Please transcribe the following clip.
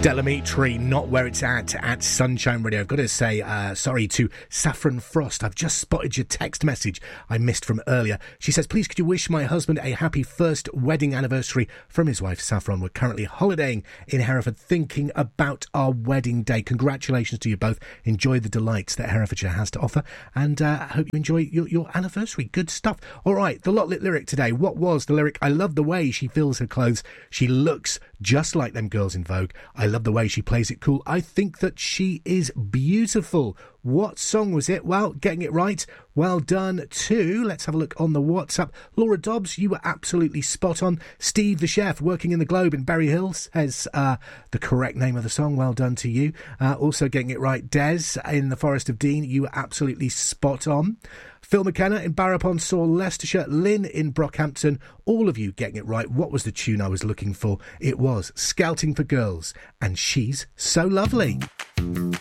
Delamitri, Not Where It's at Sunshine Radio. I've got to say sorry to Saffron Frost. I've just spotted your text message I missed from earlier. She says, please could you wish my husband a happy first wedding anniversary from his wife Saffron. We're currently holidaying in Hereford thinking about our wedding day. Congratulations to you both. Enjoy the delights that Herefordshire has to offer, and I hope you enjoy your anniversary. Good stuff. All right, the Lot Lit lyric today. What was the lyric? I love the way she fills her clothes. She looks just like them girls in Vogue. I love the way she plays it cool. I think that she is beautiful. What song was it? Well, getting it right. Well done too. Let's have a look on the WhatsApp. Laura Dobbs, you were absolutely spot on. Steve the chef working in the Globe in Berry Hill says the correct name of the song. Well done to you. Also getting it right. Des in the Forest of Dean, you were absolutely spot on. Phil McKenna in Barrow-upon-Soar, Leicestershire. Lynn in Brockhampton. All of you getting it right. What was the tune I was looking for? It was Scouting for Girls, and She's So Lovely.